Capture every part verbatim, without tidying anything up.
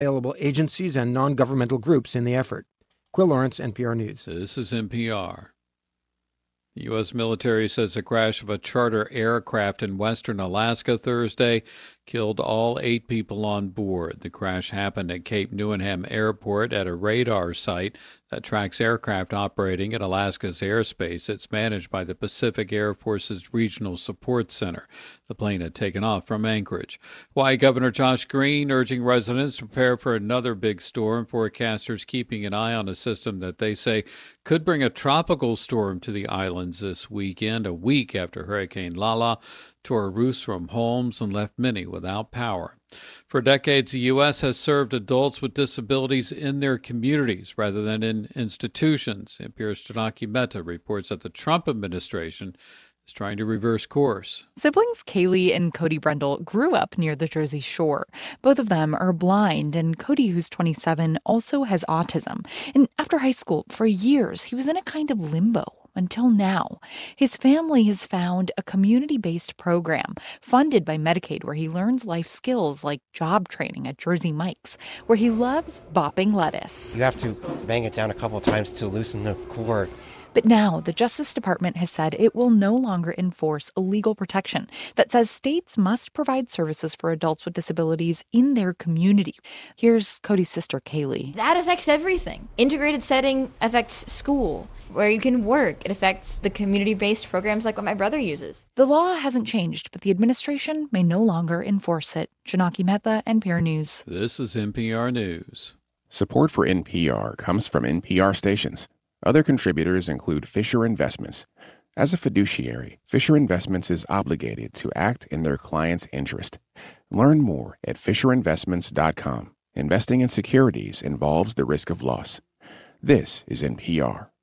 available agencies and non-governmental groups in the effort. Quill Lawrence, N P R News. This is N P R. The U S military says the crash of a charter aircraft in western Alaska Thursday killed all eight people on board. The crash happened at Cape Newenham Airport at a radar site that tracks aircraft operating in Alaska's airspace. It's managed by the Pacific Air Force's Regional Support Center. The plane had taken off from Anchorage. Hawaii Governor Josh Green urging residents to prepare for another big storm. Forecasters keeping an eye on a system that they say could bring a tropical storm to the islands this weekend, a week after Hurricane Lala tore roofs from homes and left many without power. For decades, the U S has served adults with disabilities in their communities rather than in institutions. N P R's Janaki Mehta reports that the Trump administration is trying to reverse course. Siblings Kaylee and Cody Brendel grew up near the Jersey Shore. Both of them are blind, and Cody, who's twenty-seven, also has autism. And after high school, for years, he was in a kind of limbo. Until now, his family has found a community-based program funded by Medicaid where he learns life skills like job training at Jersey Mike's, where he loves bopping lettuce. You have to bang it down a couple of times to loosen the cord. But now the Justice Department has said it will no longer enforce a legal protection that says states must provide services for adults with disabilities in their community. Here's Cody's sister, Kaylee. That affects everything. Integrated setting affects school, where you can work. It affects the community-based programs like what my brother uses. The law hasn't changed, but the administration may no longer enforce it. Janaki Mehta, N P R News. This is N P R News. Support for N P R comes from N P R stations. Other contributors include Fisher Investments. As a fiduciary, Fisher Investments is obligated to act in their client's interest. Learn more at fisher investments dot com. Investing in securities involves the risk of loss. This is N P R.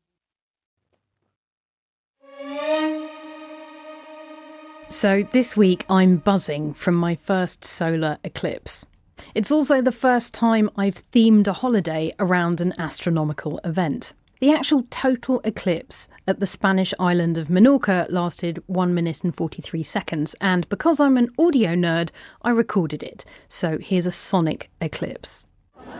So this week I'm buzzing from my first solar eclipse. It's also the first time I've themed a holiday around an astronomical event. The actual total eclipse at the Spanish island of Menorca lasted one minute and forty-three seconds, and because I'm an audio nerd, I recorded it. So here's a sonic eclipse.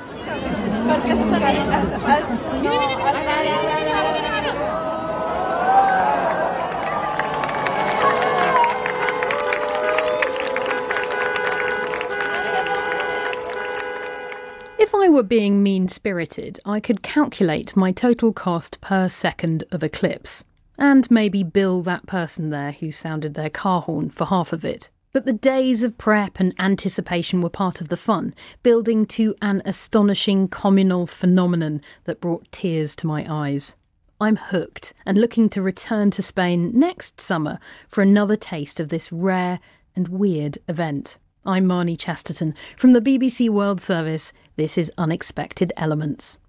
If I were being mean-spirited, I could calculate my total cost per second of eclipse, and maybe bill that person there who sounded their car horn for half of it. But the days of prep and anticipation were part of the fun, building to an astonishing communal phenomenon that brought tears to my eyes. I'm hooked and looking to return to Spain next summer for another taste of this rare and weird event. I'm Marnie Chesterton. From the B B C World Service, this is Unexpected Elements.